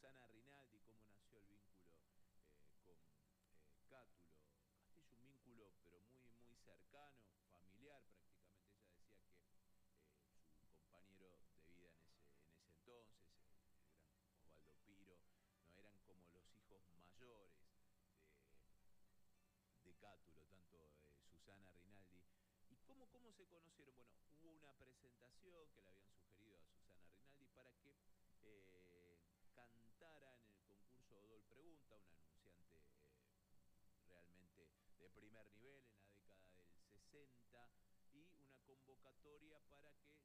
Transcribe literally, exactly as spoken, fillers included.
Susana Rinaldi, cómo nació el vínculo eh, con eh, Cátulo Castillo, un vínculo pero muy, muy cercano, familiar prácticamente. Ella decía que eh, su compañero de vida en ese, en ese entonces, el, el gran Osvaldo Piro, no eran como los hijos mayores de, de Cátulo, tanto eh, Susana Rinaldi. ¿Y cómo, cómo se conocieron? Bueno, hubo una presentación que le habían sugerido a Susana Rinaldi para que eh, cantara en el concurso Odol Pregunta, un anunciante eh, realmente de primer nivel en la década del sesenta, y una convocatoria para que